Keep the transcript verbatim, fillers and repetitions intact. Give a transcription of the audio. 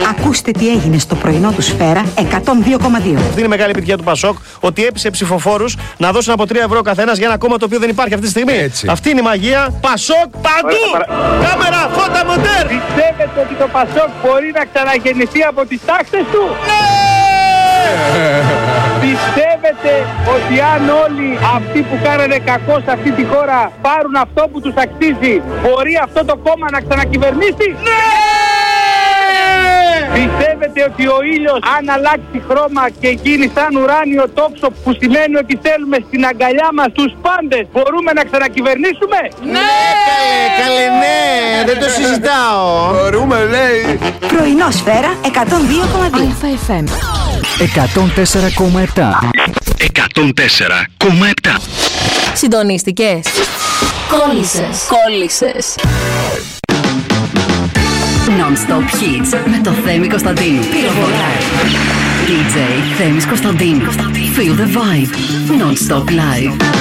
Ακούστε τι έγινε στο πρωινό του Σφαίρα εκατόν δύο κόμμα δύο. Αυτή είναι η μεγάλη επιτυχία του Πασόκ, ότι έπεισε ψηφοφόρους να δώσουν από τρία ευρώ ο καθένας για ένα κόμμα το οποίο δεν υπάρχει αυτή τη στιγμή. Έτσι. Αυτή είναι η μαγεία. Πασόκ παντού! Παρα... Κάμερα, φώτα, μοντέρ! Πιστεύετε ότι το Πασόκ μπορεί να ξαναγεννηθεί από τις τάξεις του? Ναι! Πιστεύετε ότι αν όλοι αυτοί που κάνανε κακό σε αυτή τη χώρα πάρουν αυτό που τους αξίζει, μπορεί αυτό το κόμμα να ξανακυβερνήσει? Ναι! Πιστεύετε ότι ο ήλιος αν αλλάξει χρώμα και γίνει σαν ουράνιο τόξο, που σημαίνει ότι θέλουμε στην αγκαλιά μας τους πάντες, μπορούμε να ξανακυβερνήσουμε? Ναι! Καλέ, καλέ, ναι! Δεν το συζητάω. Μπορούμε, λέει. Πρωινό Σφαίρα εκατόν δύο κόμμα δύο. Αλφα εφ εμ εκατόν τέσσερα κόμμα επτά. εκατόν τέσσερα κόμμα επτά. Συντονίστηκες? Κόλλησες. Κόλλησες. Non-stop hits με το Θέμη Κωνσταντίνου. Πυροβολάει. ντι τζέι Θέμης Κωνσταντίνου. Feel the vibe. Non-stop live.